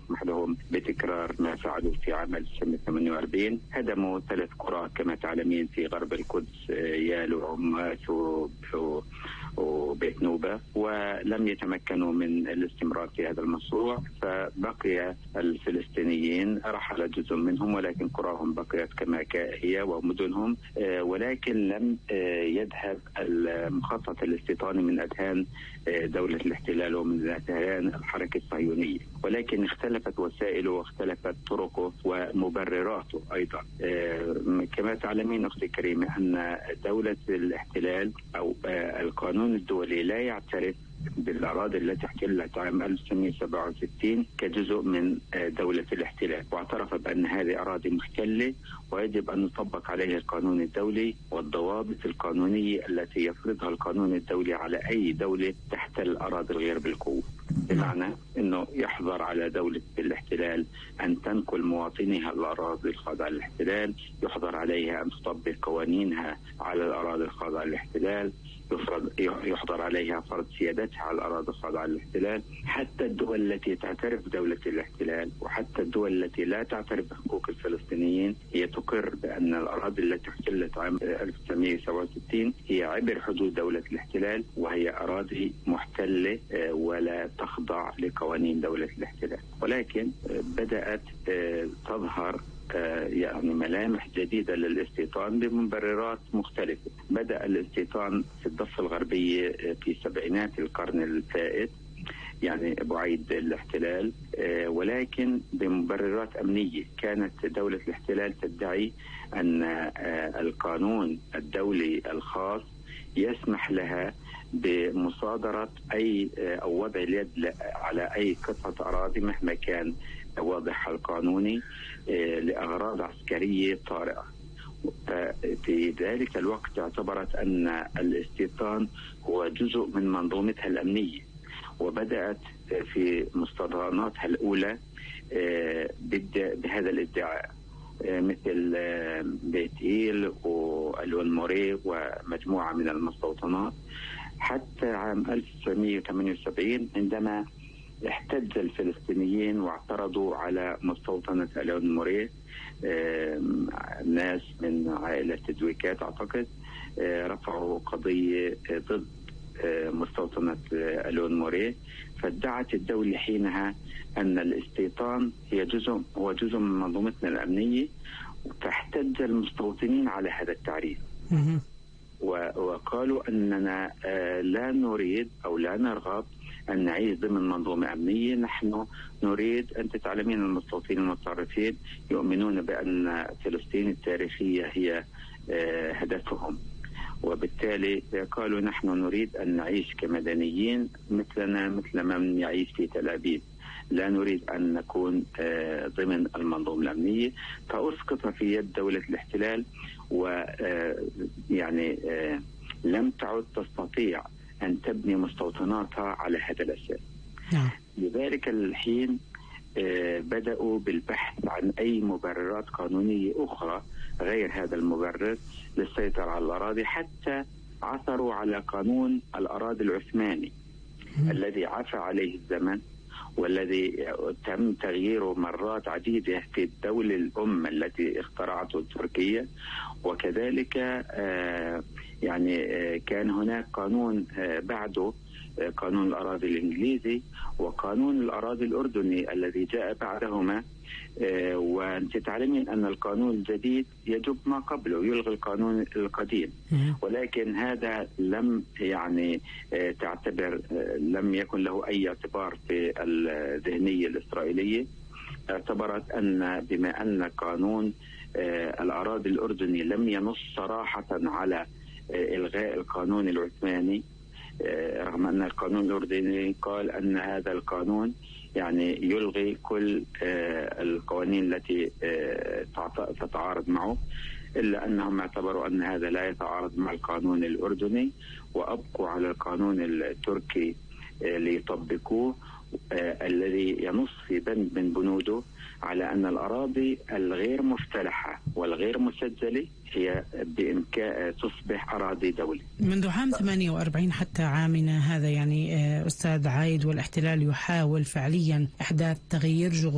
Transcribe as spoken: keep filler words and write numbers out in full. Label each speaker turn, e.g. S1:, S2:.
S1: يسمح لهم بتكرار ما فعلوا في عام ألف وتسعمائة وثمانية وأربعين. هدموا ثلاث قرى كما تعلمين في غرب القدس، يالو وعماس وبيت نوبة، ولم يتمكنوا من الاستمرار في هذا المشروع، فبقي الفلسطينيين رحل جزء منهم ولكن قراهم بقيت كما هي ومدنهم، ولكن لم يذهب المخطط الاستيطاني من أذهان دولة الاحتلال ومن أذهان الحركة الصهيونية، ولكن اختلفت وسائله واختلفت طرقه ومبرراته أيضا. كما تعلمين أختي الكريمة أن دولة الاحتلال أو القانون الدولي لا يعترف بالأراضي التي احتلت عام ألف وتسعمائة وسبعة وستين كجزء من دولة الاحتلال، واعترف بأن هذه أراضي محتلة ويجب أن يطبق عليها القانون الدولي والضوابط القانونية التي يفرضها القانون الدولي على أي دولة تحتل أراضي الغير بالقوة. بمعنى أنه يحظر على دولة الاحتلال أن تنقل مواطنيها الأراضي الخاضعة للاحتلال، يحظر عليها أن تطبق قوانينها على الأراضي الخاضعة للاحتلال، يحظر عليها فرض سيادتها على الأراضي الخاضعة للاحتلال. حتى الدول التي تعترف بدولة الاحتلال وحتى الدول التي لا تعترف بحقوق الفلسطينيين هي تقر بأن الأراضي التي احتلت عام ألف وتسعمائة وسبعة وستين هي عبر حدود دولة الاحتلال، وهي أراضي محتلة ولا تخضع لقوانين دولة الاحتلال. ولكن بدأت تظهر يعني ملامح جديدة للاستيطان بمبررات مختلفة. بدأ الاستيطان في الضفة الغربية في سبعينات القرن الفائت، يعني بعيد الاحتلال، ولكن بمبررات أمنية. كانت دولة الاحتلال تدعي أن القانون الدولي الخاص يسمح لها بمصادرة أي أو وضع اليد على أي قطعة أراضي مهما كان واضحها القانوني لأغراض عسكرية طارئة. في ذلك الوقت اعتبرت أن الاستيطان هو جزء من منظومتها الأمنية، وبدأت في مستوطناتها الأولى بهذا الادعاء، مثل بيت إيل والون موري ومجموعة من المستوطنات، حتى عام ألف وتسعمائة وثمانية وسبعين عندما احتج الفلسطينيين واعترضوا على مستوطنة الون موري. ناس من عائلة دويكات أعتقد رفعوا قضية ضد مستوطنة الون موري، فادعت الدولة حينها أن الاستيطان هي جزء هو جزء من منظومتنا الأمنية، فاحتج المستوطنين على هذا التعريف وقالوا أننا لا نريد أو لا نرغب أن نعيش ضمن منظومة أمنية. نحن نريد، أنت تعلمين المستوطنين المتطرفين يؤمنون بأن فلسطين التاريخية هي هدفهم، وبالتالي قالوا نحن نريد أن نعيش كمدنيين مثلنا مثل من يعيش في تل أبيب، لا نريد أن نكون ضمن المنظومة الأمنية. فأسقط في يد دولة الاحتلال، ويعني لم تعد تستطيع أن تبني مستوطناتها على هذا الأساس. لذلك الحين بدأوا بالبحث عن أي مبررات قانونية أخرى غير هذا المبرر للسيطرة على الأراضي، حتى عثروا على قانون الأراضي العثماني الذي عفى عليه الزمن والذي تم تغييره مرات عديدة في الدولة الأم التي اخترعته تركيا. وكذلك يعني كان هناك قانون بعده، قانون الأراضي الإنجليزي وقانون الأراضي الأردني الذي جاء بعدهما. وأنت تعلمين أن القانون الجديد يجب ما قبله، يلغي القانون القديم، ولكن هذا لم يعني تعتبر لم يكن له أي اعتبار في الذهنية الإسرائيلية. اعتبرت أن بما أن قانون الأراضي الأردني لم ينص صراحة على إلغاء القانون العثماني، رغم أن القانون الأردني قال أن هذا القانون يعني يلغي كل القوانين التي تتعارض معه، إلا أنهم اعتبروا أن هذا لا يتعارض مع القانون الأردني وأبقوا على القانون التركي ليطبقوه، الذي ينص في بند من بنوده على أن الأراضي الغير مفتلحة والغير مسجلة هي بإمكان تصبح أراضي دولة.
S2: منذ عام ثمانية وأربعين حتى عامنا هذا يعني أستاذ عايد، والاحتلال يحاول فعليا إحداث تغيير